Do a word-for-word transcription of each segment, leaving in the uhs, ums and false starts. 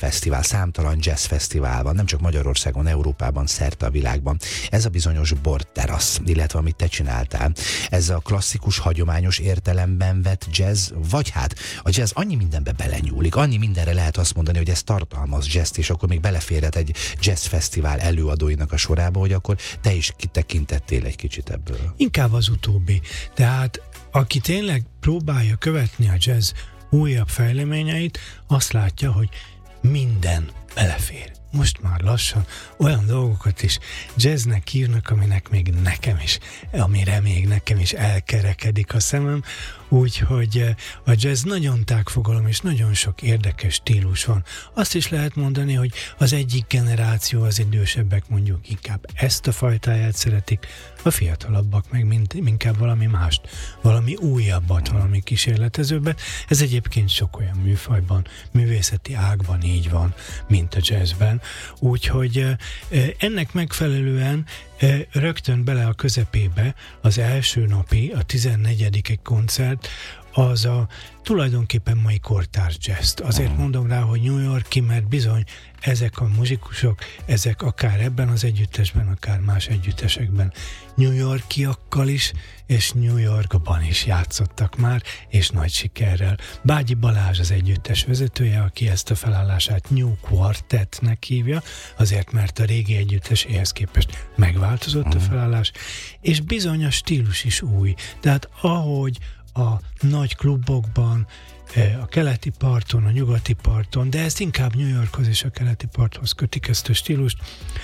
fesztivál, számtalan jazz fesztivál van, nem csak Magyarországon, Európában, szerte a világban. Ez a bizonyos borterasz, illetve amit te csináltál, ez a klasszikus, hagyományos értelemben vett jazz, vagy hát a jazz annyi mindenbe belenyúlik, annyi mindenre lehet azt mondani, hogy ez tartalmaz jazzt, és akkor még beleférhet egy jazz fesztivál előadóinak a sorába, hogy akkor te is kitekintettél egy kicsit ebből. Inkább az utóbbi. Tehát aki tényleg próbálja követni a jazz újabb fejleményeit, azt látja, hogy minden belefér. Most már lassan olyan dolgokat is jazznek hívnak, aminek még nekem is, amire még nekem is elkerekedik a szemem, úgyhogy a jazz nagyon tág fogalom, és nagyon sok érdekes stílus van. Azt is lehet mondani, hogy az egyik generáció, az idősebbek mondjuk inkább ezt a fajtáját szeretik, a fiatalabbak meg mind, inkább valami mást, valami újabbat, valami kísérletezőbbet. Ez egyébként sok olyan műfajban, művészeti ágban így van, mint a jazzben. Úgyhogy ennek megfelelően rögtön bele a közepébe az első napi, a tizennegyedik koncert, az a tulajdonképpen mai kortárs jazz. Azért mondom rá, hogy New York-i, mert bizony ezek a muzsikusok, ezek akár ebben az együttesben, akár más együttesekben New Yorkiakkal is, és New Yorkban is játszottak már, és nagy sikerrel. Bágyi Balázs az együttes vezetője, aki ezt a felállását New Quartetnek hívja, azért mert a régi együtteséhez képest megváltozott a felállás, és bizony a stílus is új. Tehát ahogy a nagy klubokban, a keleti parton, a nyugati parton, de ezt inkább New Yorkhoz és a keleti parthoz kötik ezt a stílust,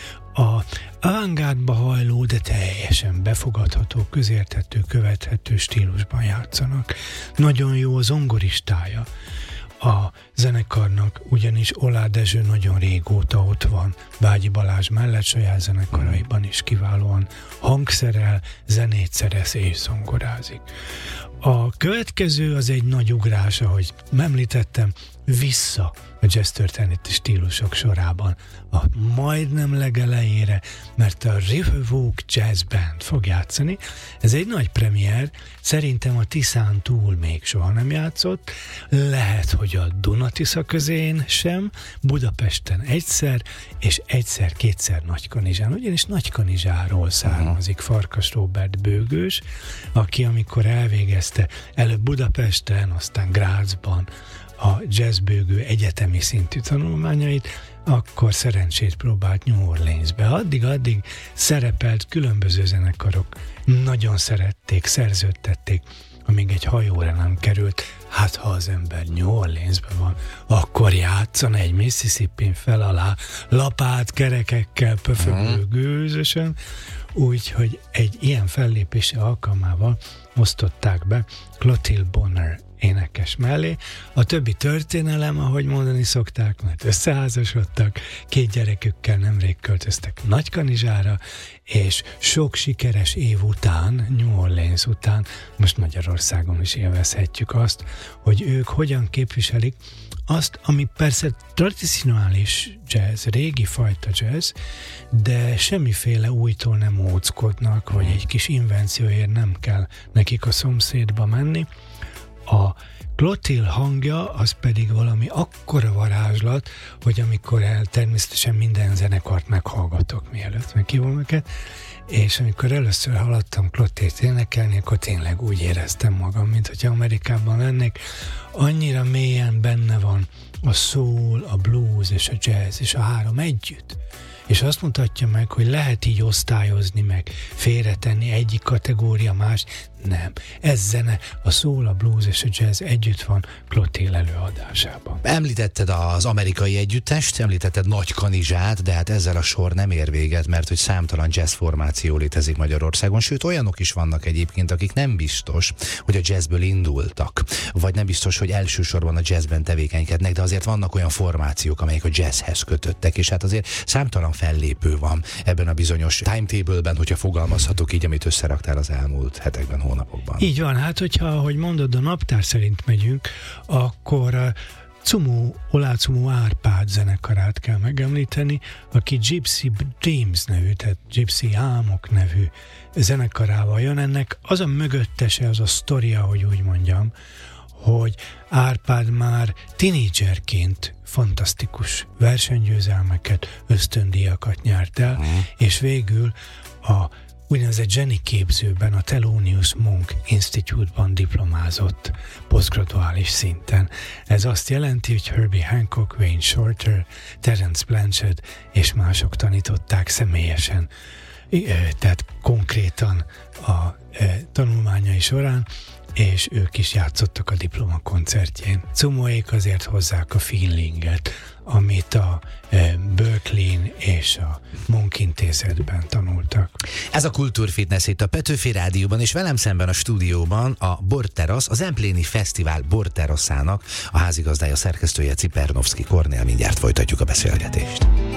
a avantgárdba hajló, de teljesen befogadható, közérthető, követhető stílusban játszanak. Nagyon jó a zongoristája a zenekarnak, ugyanis Oláh Dezső nagyon régóta ott van, Bágyi Balázs mellett saját zenekaraiban is kiválóan hangszerel, zenét szerez és zongorázik. A következő az egy nagy ugrás, ahogy említettem, vissza a jazz történeti stílusok sorában a majdnem legelejére, mert a Riverwalk Jazz Band fog játszani. Ez egy nagy premier, szerintem a Tiszán túl még soha nem játszott, lehet, hogy a Duna-Tisza közén sem, Budapesten egyszer, és egyszer-kétszer Nagykanizsán, ugyanis Nagykanizsáról származik Farkas Róbert bőgős, aki amikor elvégezte előbb Budapesten, aztán Grazban a jazzbőgő egyetemi szintű tanulmányait, akkor szerencsét próbált New Orleansbe. Addig-addig szerepelt, különböző zenekarok nagyon szerették, szerződtették, amíg egy hajóra nem került. Hát ha az ember New Orleansben van, akkor játszan egy Mississippi fel alá, lapát, kerekekkel, pöfögő gőzösen, úgyhogy egy ilyen fellépése alkalmával osztották be Clotilde Bonner énekes mellé. A többi történelem, ahogy mondani szokták, mert összeházasodtak, két gyerekükkel nemrég költöztek Nagykanizsára, és sok sikeres év után, New Orleans után, most Magyarországon is élvezhetjük azt, hogy ők hogyan képviselik azt, ami persze tradicionális jazz, régi fajta jazz, de semmiféle újtól nem óckodnak, vagy egy kis invencióért nem kell nekik a szomszédba menni. A Clotilde hangja az pedig valami akkora varázslat, hogy amikor el természetesen minden zenekart meghallgatok, mielőtt meghívom őket, és amikor először hallottam Clotilde-t énekelni, akkor tényleg úgy éreztem magam, mint hogyha Amerikában lennék. Annyira mélyen benne van a soul, a blues és a jazz, és a három együtt. És azt mutatja meg, hogy lehet így osztályozni, meg félretenni egyik kategória más. Nem. Ez zene, a soul, a blues és a jazz együtt van Clotilde előadásában. Említetted az amerikai együttest, említetted Nagykanizsát, de hát ezzel a sor nem ér véget, mert hogy számtalan jazz formáció létezik Magyarországon, sőt olyanok is vannak egyébként, akik nem biztos, hogy a jazzből indultak, vagy nem biztos, hogy elsősorban a jazzben tevékenykednek, de azért vannak olyan formációk, amelyek a jazzhez kötöttek, és hát azért számtalan fellépő van ebben a bizonyos timetable-ben, hogyha fogalmazhatok így, amit összeraktál az elmúlt hetekben, hónapokban. Így van, hát hogyha, ahogy mondod, a naptár szerint megyünk, akkor uh, Cumó, Oláh Cumó Árpád zenekarát kell megemlíteni, aki Gypsy Dreams nevű, tehát Gypsy Álmok nevű zenekarával jön. Ennek az a mögöttese, az a sztoria, hogy úgy mondjam, hogy Árpád már tinédzserként fantasztikus versenygyőzelmeket, ösztöndíjakat nyert el, mm. és végül a úgynevezett zseni képzőben, a Thelonious Monk Institute-ban diplomázott posztgraduális szinten. Ez azt jelenti, hogy Herbie Hancock, Wayne Shorter, Terence Blanchard és mások tanították személyesen, tehát konkrétan a tanulmányai során, és ők is játszottak a diplomakoncertjén. Cumóék azért hozzák a feelinget, amit a Berkeley-n és a Monk Intézetben tanultak. Ez a Kultúrfitness itt a Petőfi Rádióban, és velem szemben a stúdióban a Borterasz, az Empléni Fesztivál Borteraszának a házigazdája, szerkesztője Cipernovszky Kornél. Mindjárt folytatjuk a beszélgetést.